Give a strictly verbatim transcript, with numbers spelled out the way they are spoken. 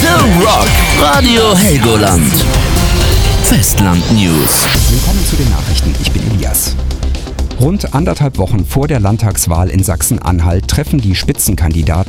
The Rock, Radio Helgoland. Festland News. Willkommen zu den Nachrichten, ich bin Elias. Rund anderthalb Wochen vor der Landtagswahl in Sachsen-Anhalt treffen die Spitzenkandidaten